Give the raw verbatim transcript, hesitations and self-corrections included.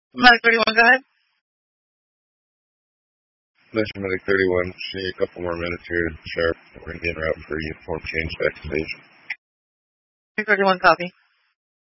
Medic thirty-one, go ahead. Mission Medic thirty-one, see a couple more minutes here, sharp. We're going to be en route for uniform change back to station. thirty-one, copy.